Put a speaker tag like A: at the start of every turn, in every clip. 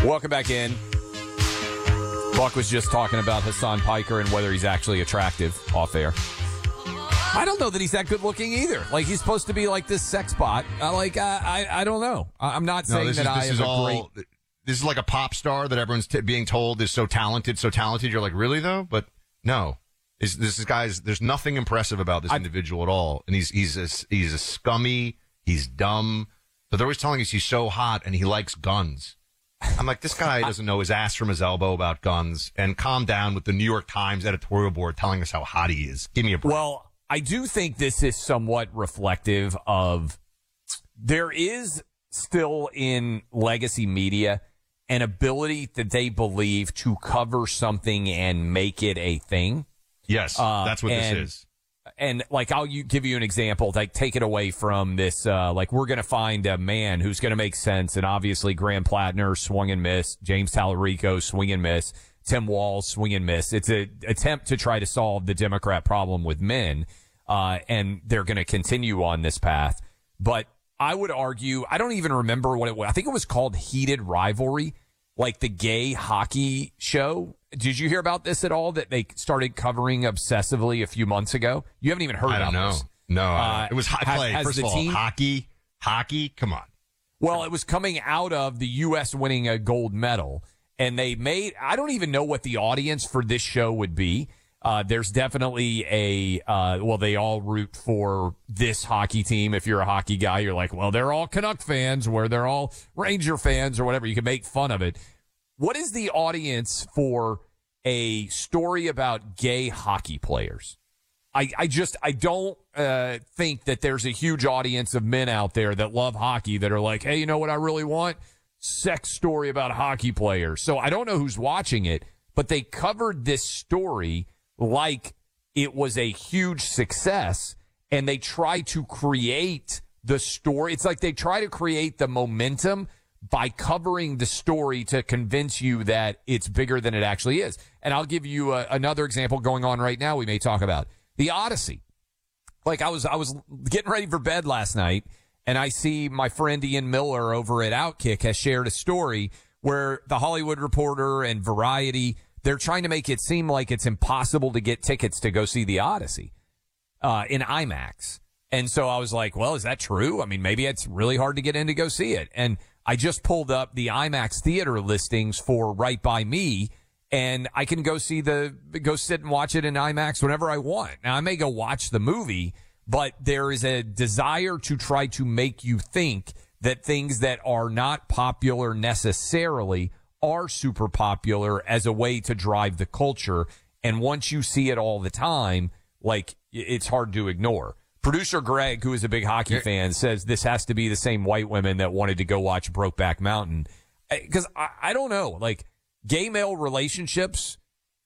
A: Welcome back in. Buck was just talking about Hassan Piker and whether he's actually attractive off air. I don't know that he's that good looking either. Like, he's supposed to be like this sex bot. I don't know. I'm not saying that I am great.
B: This is like a pop star that everyone's being told is so talented. You're like, really though? But no. There's nothing impressive about this individual at all. And he's a scummy, he's dumb. But they're always telling us he's so hot and he likes guns. I'm like, this guy doesn't know his ass from his elbow about guns. And calm down with the New York Times editorial board telling us how hot he is. Give me a break.
A: Well, I do think this is somewhat reflective of there is still in legacy media an ability that they believe to cover something and make it a thing.
B: Yes, that's what this is.
A: And like, I'll give you an example, like take it away from this, like we're going to find a man who's going to make sense. And obviously Graham Plattner swung and miss, James Tallarico swing and miss, Tim Walz swing and miss. It's an attempt to try to solve the Democrat problem with men. And they're going to continue on this path. But I would argue, I don't even remember what it was. I think it was called Heated Rivalry, like the gay hockey show. Did you hear about this at all, that they started covering obsessively a few months ago? You haven't even heard about this.
B: No. It was high play. First of all, hockey. Come on.
A: Well, it was coming out of the U.S. winning a gold medal. And they made, I don't even know what the audience for this show would be. There's definitely they all root for this hockey team. If you're a hockey guy, you're like, well, they're all Canuck fans, where they're all Ranger fans or whatever. You can make fun of it. What is the audience for a story about gay hockey players? I don't think that there's a huge audience of men out there that love hockey that are like, hey, you know what I really want? Sex story about hockey players. So I don't know who's watching it, but they covered this story like it was a huge success, and they try to create the story. It's like they try to create the momentum by covering the story to convince you that it's bigger than it actually is. And I'll give you another example going on right now we may talk about. The Odyssey. Like, I was getting ready for bed last night, and I see my friend Ian Miller over at Outkick has shared a story where The Hollywood Reporter and Variety, they're trying to make it seem like it's impossible to get tickets to go see The Odyssey in IMAX. And so I was like, well, is that true? I mean, maybe it's really hard to get in to go see it. And I just pulled up the IMAX theater listings for Right By Me, and I can go sit and watch it in IMAX whenever I want. Now, I may go watch the movie, but there is a desire to try to make you think that things that are not popular necessarily are super popular as a way to drive the culture. And once you see it all the time, like, it's hard to ignore. Producer Greg, who is a big hockey fan, says this has to be the same white women that wanted to go watch Brokeback Mountain. Because I don't know, like, gay male relationships,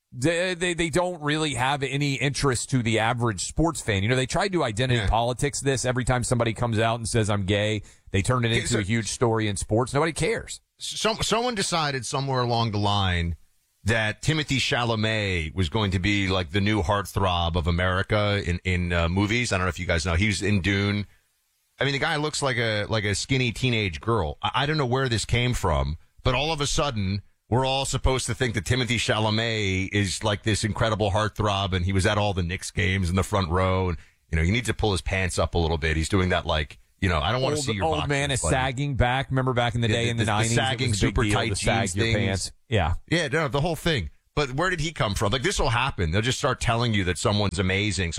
A: they don't really have any interest to the average sports fan. You know, they tried to identity politics this every time somebody comes out and says I'm gay. They turn it into a huge story in sports. Nobody cares.
B: Someone decided somewhere along the line that Timothée Chalamet was going to be like the new heartthrob of America in movies. I don't know if you guys know. He was in Dune. I mean, the guy looks like a skinny teenage girl. I don't know where this came from, but all of a sudden we're all supposed to think that Timothée Chalamet is like this incredible heartthrob, and he was at all the Knicks games in the front row. And, you know, he needs to pull his pants up a little bit. He's doing that, like, you know, I don't want to see your
A: old man is sagging back. Remember back in the day in the 90s?
B: Sagging super tight jeans
A: your pants. Yeah.
B: Yeah, no, the whole thing. But where did he come from? Like, this will happen. They'll just start telling you that someone's amazing.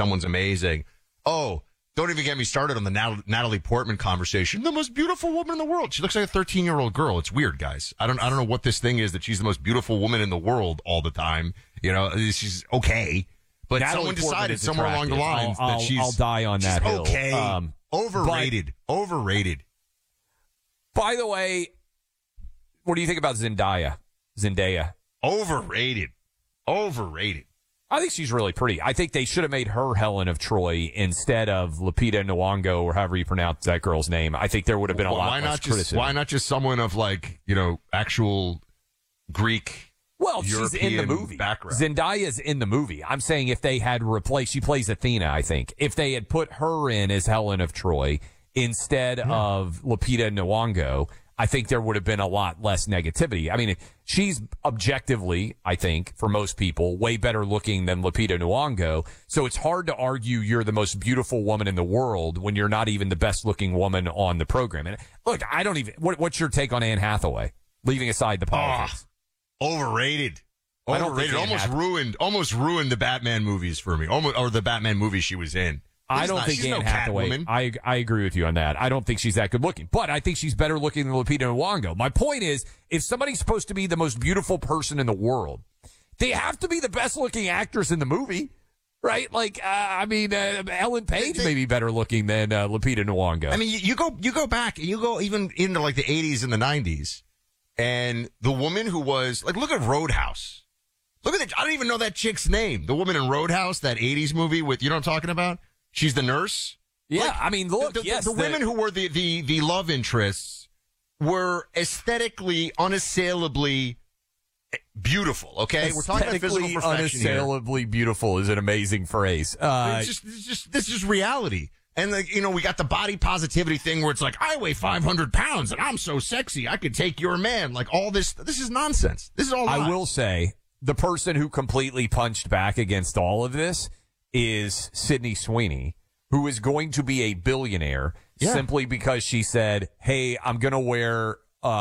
B: Oh, don't even get me started on the Natalie Portman conversation. The most beautiful woman in the world. She looks like a 13-year-old girl. It's weird, guys. I don't know what this thing is that she's the most beautiful woman in the world all the time. You know, she's okay. But
A: Natalie
B: someone
A: Portman
B: decided somewhere along the lines that
A: I'll die on that hill.
B: Okay. Overrated.
A: By the way, what do you think about Zendaya?
B: Overrated.
A: I think she's really pretty. I think they should have made her Helen of Troy instead of Lupita Nyong'o, or however you pronounce that girl's name. I think there would have been a lot less criticism.
B: Why not just someone of, like, you know, actual Greek,
A: Well,
B: European
A: she's in the movie.
B: Background.
A: Zendaya's in the movie. I'm saying if they had replaced, she plays Athena, I think. If they had put her in as Helen of Troy instead of Lupita Nyong'o, I think there would have been a lot less negativity. I mean, she's objectively, I think, for most people, way better looking than Lupita Nyong'o. So it's hard to argue you're the most beautiful woman in the world when you're not even the best looking woman on the program. And look, I don't even, what's your take on Anne Hathaway? Leaving aside the politics.
B: Overrated.
A: I don't think
B: Almost ruined the Batman movies for me. Or the Batman movie she was in.
A: I don't think Anne Hathaway. I agree with you on that. I don't think she's that good looking, but I think she's better looking than Lupita Nyong'o. My point is, if somebody's supposed to be the most beautiful person in the world, they have to be the best looking actress in the movie, right? Like, Ellen Page may be better looking than Lupita Nyong'o.
B: I mean, you go back, and you go even into like the 80s and the 90s, and the woman who was like, look at Roadhouse. Look at I don't even know that chick's name. The woman in Roadhouse, that 80s movie with, you know what I'm talking about? She's the nurse.
A: Yeah,
B: like,
A: I mean, look,
B: the women who were the love interests were aesthetically, unassailably beautiful. Okay, we're talking about physical perfection
A: unassailably beautiful is an amazing phrase.
B: This is just reality. And like, you know, we got the body positivity thing where it's like, I weigh 500 pounds and I'm so sexy, I could take your man. Like all this is nonsense. This is all lies.
A: I will say the person who completely punched back against all of this is Sydney Sweeney, who is going to be a billionaire simply because she said, hey, I'm going to wear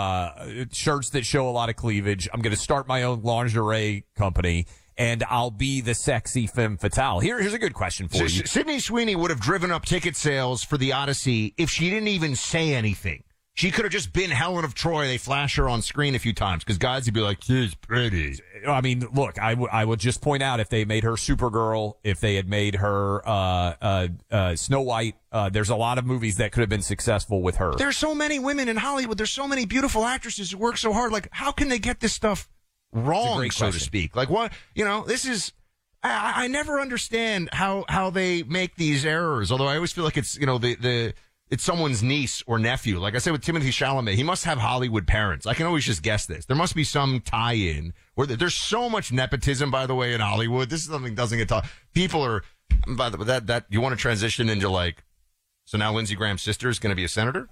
A: shirts that show a lot of cleavage. I'm going to start my own lingerie company, and I'll be the sexy femme fatale. Here's a good question for you.
B: Sydney Sweeney would have driven up ticket sales for the Odyssey if she didn't even say anything. She could have just been Helen of Troy. They flash her on screen a few times because guys would be like, she's pretty.
A: I mean, look, I would just point out if they made her Supergirl, if they had made her Snow White, there's a lot of movies that could have been successful with her.
B: There's so many women in Hollywood. There's so many beautiful actresses who work so hard. Like, how can they get this stuff wrong, so to speak? Like, what? You know, this is. I never understand how they make these errors. Although I always feel like it's, you know, it's someone's niece or nephew. Like I said with Timothée Chalamet, he must have Hollywood parents. I can always just guess this. There must be some tie-in where there's so much nepotism, by the way, in Hollywood. This is something that doesn't get taught. People are, by the way, that you want to transition into like, so now Lindsey Graham's sister is going to be a senator?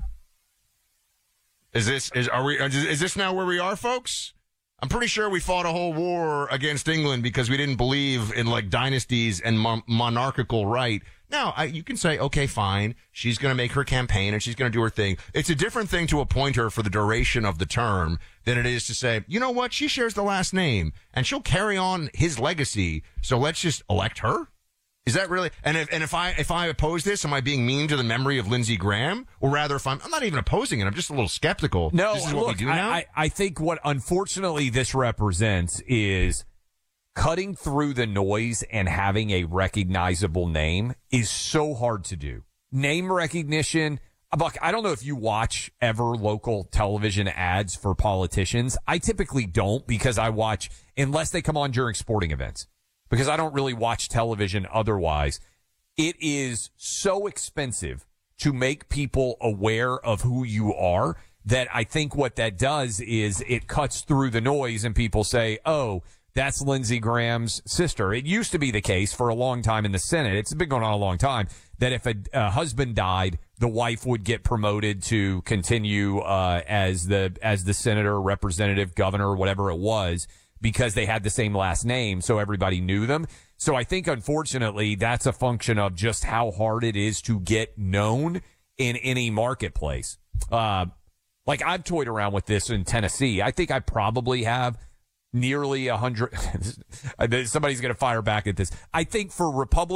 B: Is this now where we are, folks? I'm pretty sure we fought a whole war against England because we didn't believe in like dynasties and monarchical right. Now, you can say, okay, fine, she's going to make her campaign and she's going to do her thing. It's a different thing to appoint her for the duration of the term than it is to say, you know what, she shares the last name and she'll carry on his legacy, so let's just elect her? Is that really? And if I oppose this, am I being mean to the memory of Lindsey Graham? Or rather, if I'm not even opposing it, I'm just a little skeptical.
A: No,
B: this is what we do now?
A: I think what unfortunately this represents is cutting through the noise and having a recognizable name is so hard to do. Name recognition. Buck, I don't know if you watch ever local television ads for politicians. I typically don't because I watch, unless they come on during sporting events, because I don't really watch television otherwise. It is so expensive to make people aware of who you are that I think what that does is it cuts through the noise and people say, oh, that's Lindsey Graham's sister. It used to be the case for a long time in the Senate. It's been going on a long time that if a husband died, the wife would get promoted to continue as the senator, representative, governor, whatever it was, because they had the same last name, so everybody knew them. So I think, unfortunately, that's a function of just how hard it is to get known in any marketplace. Like, I've toyed around with this in Tennessee. I think I probably have nearly 100. Somebody's going to fire back at this. I think for Republicans,